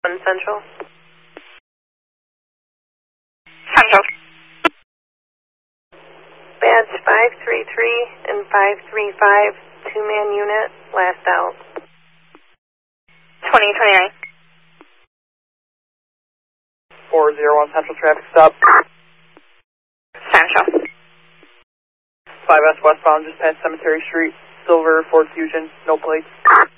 1 Central. Central. Badge 533 and 535, 2-man unit, last out. 2029. 401 Central traffic stop. Central. 5S westbound just past Cemetery Street, Silver, Ford Fusion, no plates.